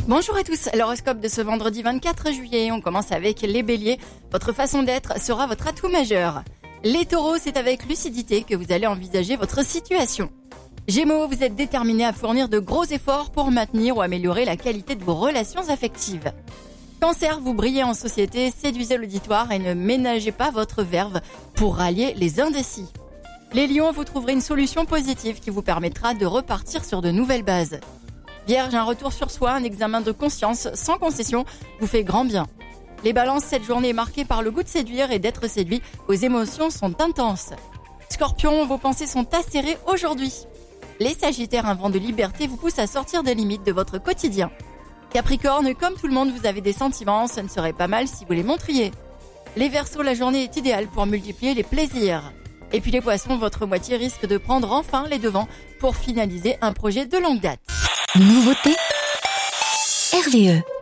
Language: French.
Bonjour à tous, l'horoscope de ce vendredi 24 juillet, on commence avec les béliers. Votre façon d'être sera votre atout majeur. Les taureaux, c'est avec lucidité que vous allez envisager votre situation. Gémeaux, vous êtes déterminés à fournir de gros efforts pour maintenir ou améliorer la qualité de vos relations affectives. Cancer, vous brillez en société, séduisez l'auditoire et ne ménagez pas votre verve pour rallier les indécis. Les lions, vous trouverez une solution positive qui vous permettra de repartir sur de nouvelles bases. Vierge, un retour sur soi, un examen de conscience sans concession vous fait grand bien. Les balances, cette journée est marquée par le goût de séduire et d'être séduit. Vos émotions sont intenses. Scorpion, vos pensées sont acérées aujourd'hui. Les sagittaires, un vent de liberté vous pousse à sortir des limites de votre quotidien. Capricorne, comme tout le monde, vous avez des sentiments, ce ne serait pas mal si vous les montriez. Les Verseaux, la journée est idéale pour multiplier les plaisirs. Et puis les Poissons, votre moitié risque de prendre enfin les devants pour finaliser un projet de longue date. Nouveauté RVE.